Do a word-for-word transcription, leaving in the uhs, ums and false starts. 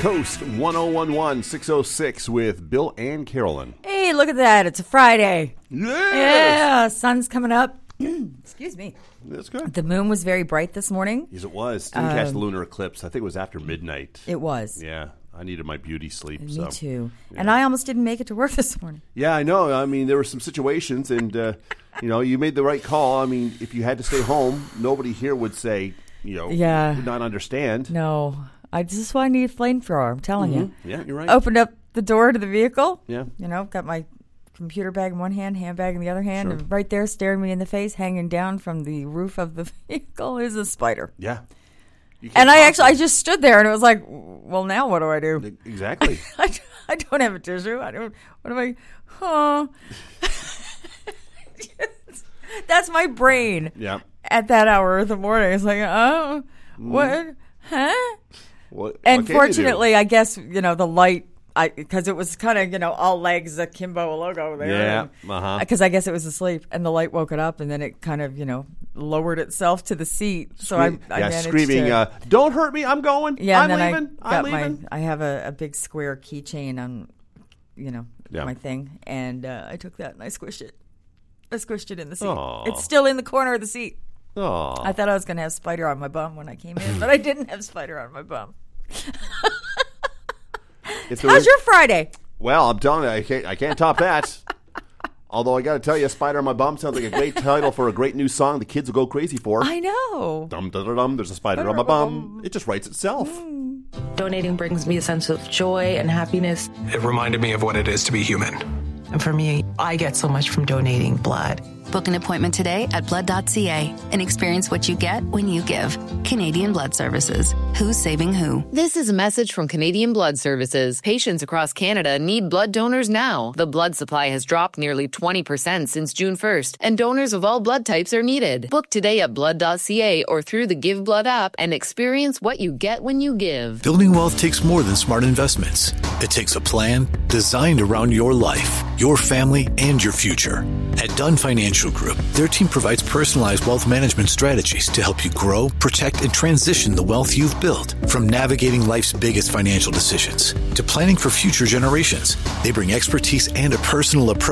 Coast one oh one one, six oh six with Bill and Carolyn. Hey, look at that. It's a Friday. Yes. Yeah, sun's coming up. Excuse me. That's good. The moon was very bright this morning. Yes, it was. Didn't um, catch the lunar eclipse. I think it was after midnight. It was. Yeah. I needed my beauty sleep. Me so. too. Yeah. And I almost didn't make it to work this morning. Yeah, I know. I mean, there were some situations, and, uh, you know, you made the right call. I mean, if you had to stay home, nobody here would say, you know, yeah. would not understand. No. I This is why I need a flamethrower. I'm telling mm-hmm. you. Yeah, you're right. Opened up the door to the vehicle. Yeah. You know, got my computer bag in one hand, handbag in the other hand, sure. and right there staring me in the face, hanging down from the roof of the vehicle is a spider. Yeah. And I actually, I just stood there and it was like, well, now what do I do? Exactly. I, I don't have a tissue. I don't, what do I, huh? That's my brain. Yeah. At that hour of the morning. It's like, oh, what, huh? What, and what fortunately, I guess, you know, the light, I because it was kind of, you know, all legs, the Kimbo logo there. Yeah, uh-huh. Because I guess it was asleep, and the light woke it up, and then it kind of, you know, lowered itself to the seat. So Scream, I, I yeah, managed screaming, to, uh, don't hurt me, I'm going, yeah, I'm and then leaving, I I'm got leaving. My, I have a, a big square keychain on, you know, yeah. my thing, and uh, I took that and I squished it. I squished it in the seat. Aww. It's still in the corner of the seat. Aww. I thought I was going to have Spider on my bum when I came in, but I didn't have Spider on my bum. How's was, your Friday? Well, I'm telling you, I can't, I can't top that. Although I got to tell you, Spider on My Bum sounds like a great title for a great new song the kids will go crazy for. I know. Dum dum dum dum. There's a spider on my bum. It just writes itself. Mm. Donating brings me a sense of joy and happiness. It reminded me of what it is to be human. And for me, I get so much from donating blood. Book an appointment today at blood dot c a and experience what you get when you give. Canadian Blood Services. Who's saving who? This is a message from Canadian Blood Services. Patients across Canada need blood donors now. The blood supply has dropped nearly twenty percent since June first, and donors of all blood types are needed. Book today at blood dot c a or through the Give Blood app and experience what you get when you give. Building wealth takes more than smart investments. It takes a plan designed around your life, your family, and your future. At Dunn Financial Group, their team provides personalized wealth management strategies to help you grow, protect, and transition the wealth you've built. From navigating life's biggest financial decisions to planning for future generations, they bring expertise and a personal approach